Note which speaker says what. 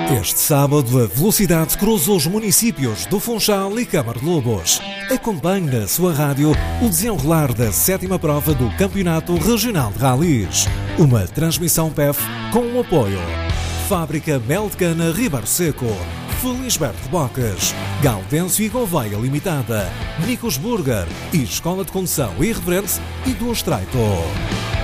Speaker 1: Este sábado, a velocidade cruza os municípios do Funchal e Câmara de Lobos. Acompanhe na sua rádio o desenrolar da 7ª prova do Campeonato Regional de Rallys. Uma transmissão PEF com o apoio Fábrica Mel de Cana Ribeiro Seco, Felisberto Bocas, Gaudêncio e Gouveia Limitada, Nicos Burger e Escola de Condução Irreverente e do Estreito.